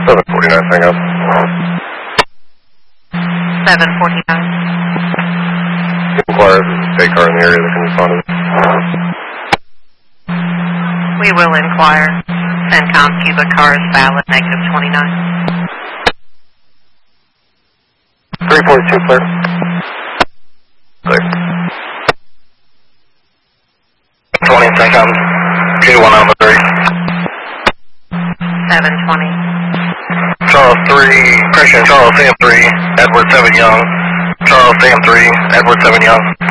749, hang on. 749. Inquire if there's a state car in the area that can respond to this. We will inquire. CENTCOM Cuba car is valid, negative 29. 342, clear. Clear. 20, CENTCOM, J1 on the 30. 720. Charles 3, correction, Charles Sam 3, Edward 7 Young. Charles Sam 3, Edward 7 Young.